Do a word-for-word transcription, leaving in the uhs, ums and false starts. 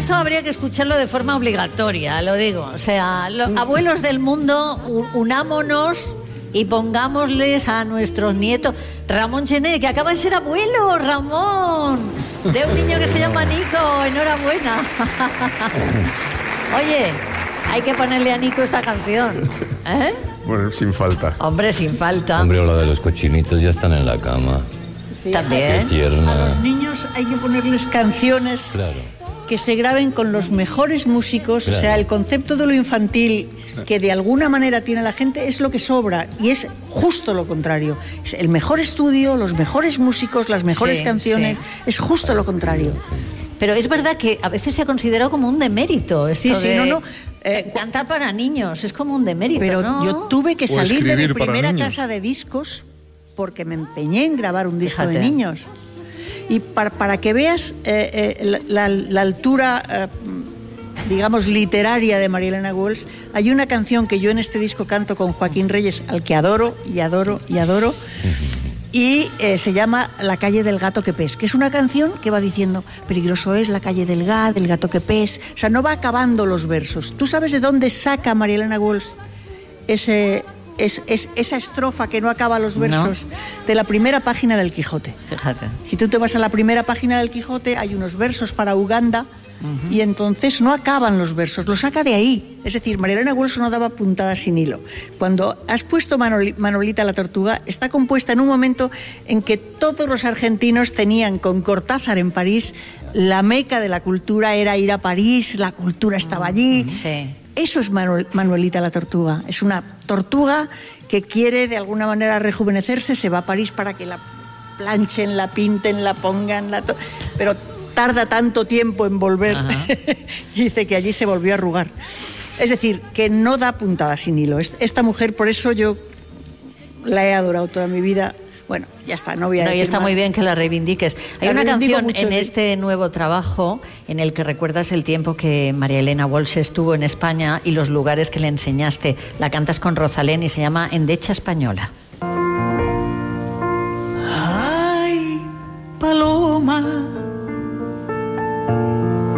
esto habría que escucharlo de forma obligatoria, lo digo. O sea, los abuelos del mundo, unámonos y pongámosles a nuestros nietos. Ramón Gené, que acaba de ser abuelo, Ramón, de un niño que se llama Nico. Enhorabuena. Oye, hay que ponerle a Nico esta canción, ¿eh? Bueno, sin falta. Hombre, sin falta. Hombre, o la de los cochinitos ya están en la cama. Sí, también. Qué tierna. A los niños hay que ponerles canciones Claro. que se graben con los mejores músicos. Claro. O sea, el concepto de lo infantil que de alguna manera tiene la gente es lo que sobra, y es justo lo contrario. Es el mejor estudio, los mejores músicos, las mejores Sí, canciones, sí. es justo lo contrario. Pero es verdad que a veces se ha considerado como un demérito esto Sí, sí, de no, no, eh, cantar para niños, es como un demérito, Pero ¿no? yo tuve que O salir de mi escribir para primera niños. casa de discos porque me empeñé en grabar un disco Fíjate. de niños. Y para, para que veas eh, eh, la, la altura, eh, digamos, literaria de María Elena Walsh, hay una canción que yo en este disco canto con Joaquín Reyes, al que adoro y adoro y adoro, y eh, se llama La calle del gato que pes, que es una canción que va diciendo peligroso es la calle del gato, el gato que pes, o sea, no va acabando los versos. ¿Tú sabes de dónde saca María Elena Walsh ese, es, es, esa estrofa que no acaba los versos? No. De la primera página del Quijote. Fíjate. Si tú te vas a la primera página del Quijote, hay unos versos para Uganda, uh-huh. y entonces no acaban los versos, los saca de ahí. Es decir, María Elena Walsh no daba puntada sin hilo. Cuando has puesto Manoli, Manolita la Tortuga, está compuesta en un momento en que todos los argentinos tenían con Cortázar en París, la meca de la cultura era ir a París, la cultura estaba allí. Sí. Eso es Manuel, Manuelita la Tortuga. Es una tortuga que quiere de alguna manera rejuvenecerse, se va a París para que la planchen, la pinten, la pongan, la to- pero tarda tanto tiempo en volver. Y dice que allí se volvió a arrugar. Es decir, que no da puntada sin hilo. Esta mujer, por eso yo la he adorado toda mi vida. Bueno, ya está, no voy a no, decir y está más. muy bien que la reivindiques. Hay La una reivindico canción mucho, en sí. este nuevo trabajo en el que recuerdas el tiempo que María Elena Walsh estuvo en España y los lugares que le enseñaste. La cantas con Rosalén y se llama Endecha Española. Ay, paloma,